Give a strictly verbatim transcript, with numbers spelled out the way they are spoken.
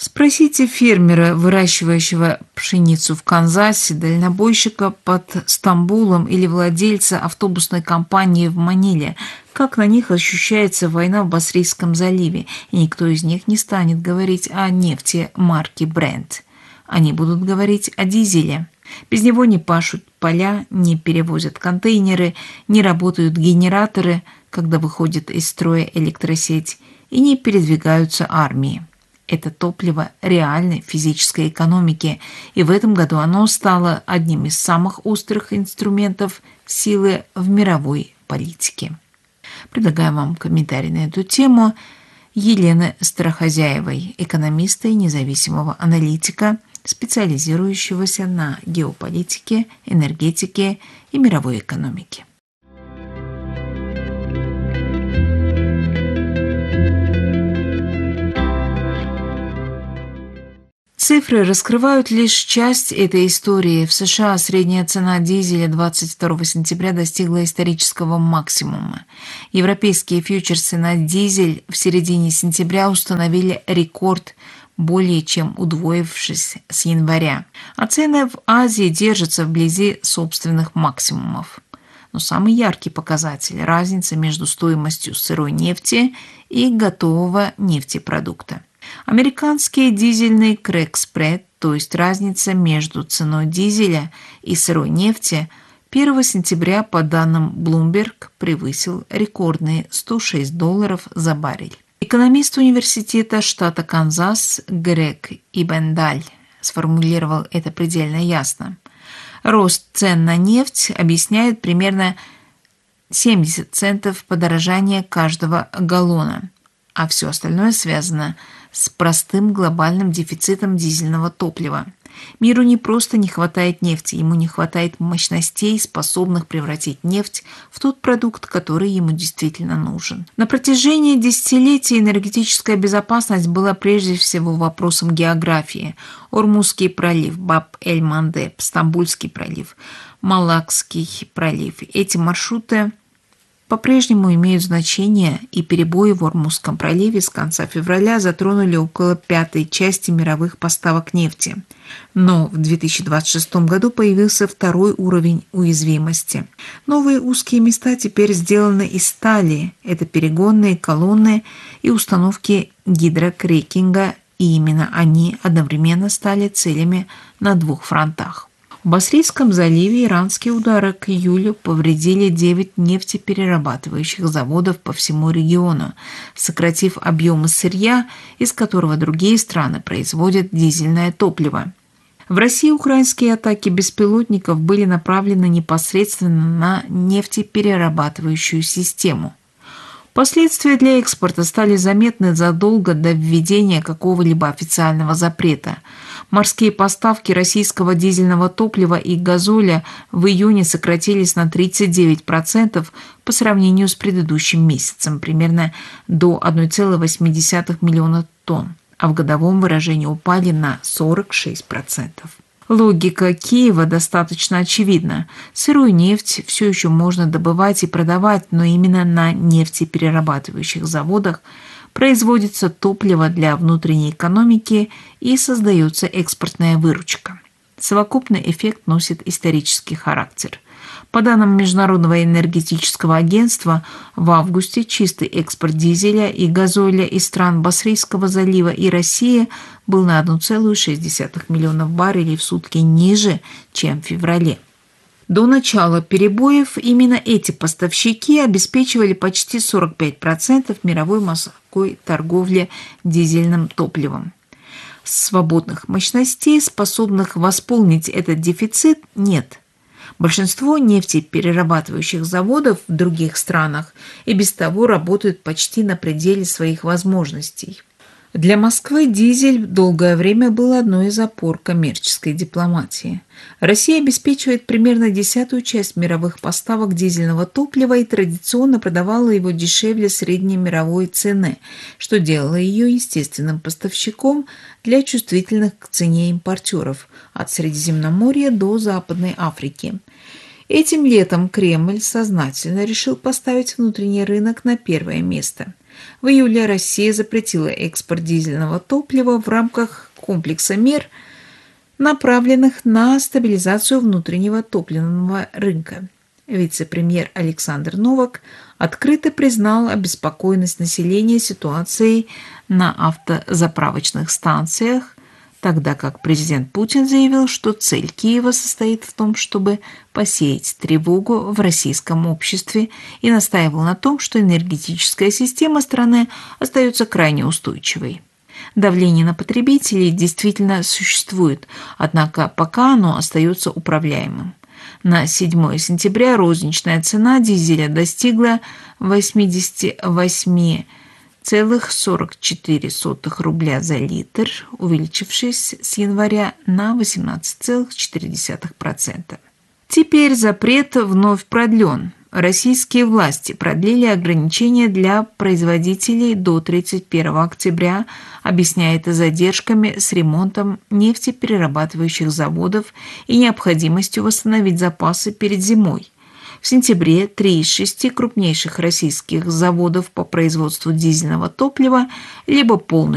Спросите фермера, выращивающего пшеницу в Канзасе, дальнобойщика под Стамбулом или владельца автобусной компании в Маниле, как на них ощущается война в Басрийском заливе, и никто из них не станет говорить о нефти марки Brent. Они будут говорить о дизеле. Без него не пашут поля, не перевозят контейнеры, не работают генераторы, когда выходит из строя электросеть, и не передвигаются армии. Это топливо реальной физической экономики, и в этом году оно стало одним из самых острых инструментов силы в мировой политике. Предлагаю вам комментарий на эту тему Елены Старохозяевой, экономиста и независимого аналитика, специализирующегося на геополитике, энергетике и мировой экономике. Цифры раскрывают лишь часть этой истории. В США средняя цена дизеля двадцать второго сентября достигла исторического максимума. Европейские фьючерсы на дизель в середине сентября установили рекорд, более чем удвоившись с января. А цены в Азии держатся вблизи собственных максимумов. Но самый яркий показатель – разница между стоимостью сырой нефти и готового нефтепродукта. Американский дизельный крэк-спред, то есть разница между ценой дизеля и сырой нефти, первого сентября по данным Bloomberg превысил рекордные сто шесть долларов за баррель. Экономист университета штата Канзас Грег Ибендаль сформулировал это предельно ясно. Рост цен на нефть объясняет примерно семьдесят центов подорожания каждого галлона, а все остальное связано с простым глобальным дефицитом дизельного топлива. Миру не просто не хватает нефти, ему не хватает мощностей, способных превратить нефть в тот продукт, который ему действительно нужен. На протяжении десятилетий энергетическая безопасность была прежде всего вопросом географии. Ормузский пролив, Баб-эль-Мандеб, Стамбульский пролив, Малакский пролив. Эти маршруты по-прежнему имеют значение, и перебои в Ормузском проливе с конца февраля затронули около пятой части мировых поставок нефти. Но в две тысячи двадцать шестом году появился второй уровень уязвимости. Новые узкие места теперь сделаны из стали. Это перегонные колонны и установки гидрокрекинга, и именно они одновременно стали целями на двух фронтах. В Басрийском заливе иранские удары к июлю повредили девять нефтеперерабатывающих заводов по всему региону, сократив объемы сырья, из которого другие страны производят дизельное топливо. В России украинские атаки беспилотников были направлены непосредственно на нефтеперерабатывающую систему. Последствия для экспорта стали заметны задолго до введения какого-либо официального запрета. Морские поставки российского дизельного топлива и газоля в июне сократились на тридцать девять процентов по сравнению с предыдущим месяцем, примерно до одной целой восьми десятых миллиона тонн, а в годовом выражении упали на сорок шесть процентов. Логика Киева достаточно очевидна. Сырую нефть все еще можно добывать и продавать, но именно на нефтеперерабатывающих заводах производится топливо для внутренней экономики и создается экспортная выручка. Совокупный эффект носит исторический характер. По данным Международного энергетического агентства, в августе чистый экспорт дизеля и газоля из стран Басрийского залива и России был на одну целую шесть десятых миллиона баррелей в сутки ниже, чем в феврале. До начала перебоев именно эти поставщики обеспечивали почти сорок пять процентов мировой морской торговли дизельным топливом. Свободных мощностей, способных восполнить этот дефицит, нет. Большинство нефтеперерабатывающих заводов в других странах и без того работают почти на пределе своих возможностей. Для Москвы дизель долгое время был одной из опор коммерческой дипломатии. Россия обеспечивает примерно десятую часть мировых поставок дизельного топлива и традиционно продавала его дешевле средней мировой цены, что делало ее естественным поставщиком для чувствительных к цене импортеров от Средиземноморья до Западной Африки. Этим летом Кремль сознательно решил поставить внутренний рынок на первое место. В июле Россия запретила экспорт дизельного топлива в рамках комплекса мер, направленных на стабилизацию внутреннего топливного рынка. Вице-премьер Александр Новак открыто признал обеспокоенность населения ситуацией на автозаправочных станциях, тогда как президент Путин заявил, что цель Киева состоит в том, чтобы посеять тревогу в российском обществе, и настаивал на том, что энергетическая система страны остается крайне устойчивой. Давление на потребителей действительно существует, однако пока оно остается управляемым. На седьмое сентября розничная цена дизеля достигла восемьдесят восемь целых сорок четыре сотых рубля за литр, увеличившись с января на восемнадцать целых четыре десятых процента. Теперь запрет вновь продлен. Российские власти продлили ограничения для производителей до тридцать первого октября, объясняя это задержками с ремонтом нефтеперерабатывающих заводов и необходимостью восстановить запасы перед зимой. В сентябре три из шести крупнейших российских заводов по производству дизельного топлива либо полностью